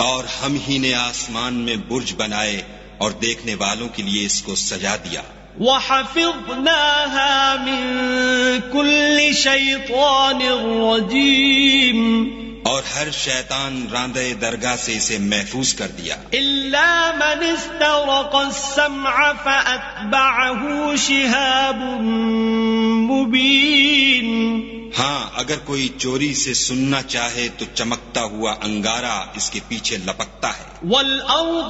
और हम ही ने आसमान में बुर्ज बनाए और देखने वालों के लिए इसको सजा दिया। وَحَفِظْنَاهَا مِن كُلِّ شَيْطَانٍ رَّجِيمٍ और हर शैतान रांदे दरगाह से इसे महफूज कर दिया। إِلَّا مَنِ اسْتَرَقَ السَّمْعَ فَأَتْبَعَهُ شِهَابٌ مُّبِينٌ हाँ, अगर कोई चोरी से सुनना चाहे तो चमकता हुआ अंगारा इसके पीछे लपकता है।